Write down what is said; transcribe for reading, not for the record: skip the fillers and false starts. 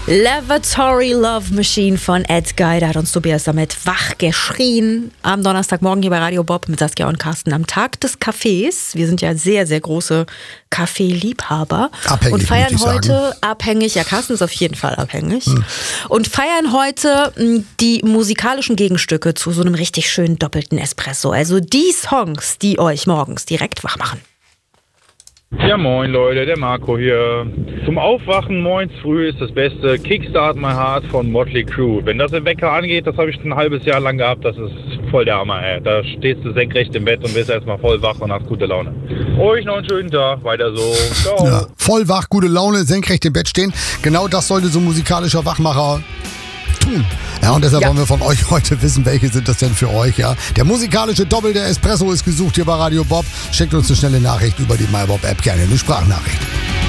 Lavatory Love Machine von Ed Guy. Da hat uns Tobias damit wach geschrien. Am Donnerstagmorgen hier bei Radio Bob mit Saskia und Carsten am Tag des Kaffees. Wir sind ja sehr, sehr große Kaffeeliebhaber. Abhängig, und feiern muss ich heute sagen. abhängig. Ja, Carsten ist auf jeden Fall abhängig. Und feiern heute die musikalischen Gegenstücke zu so einem richtig schönen doppelten Espresso. Also die Songs, die euch morgens direkt wach machen. Ja, moin Leute, der Marco hier. Zum Aufwachen morgens früh ist das Beste Kickstart My Heart von Motley Crue. Wenn das im Wecker angeht, das habe ich ein halbes Jahr lang gehabt, das ist voll der Hammer, ey. Da stehst du senkrecht im Bett und bist erstmal voll wach und hast gute Laune. Euch noch einen schönen Tag, weiter so. Ciao. Ja, voll wach, gute Laune, senkrecht im Bett stehen. Genau das sollte so ein musikalischer Wachmacher tun. Ja, und deshalb wollen wir von euch heute wissen, welche sind das denn für euch, ja. Der musikalische Doppel der Espresso ist gesucht hier bei Radio Bob. Schickt uns eine schnelle Nachricht über die MyBob-App, gerne eine Sprachnachricht.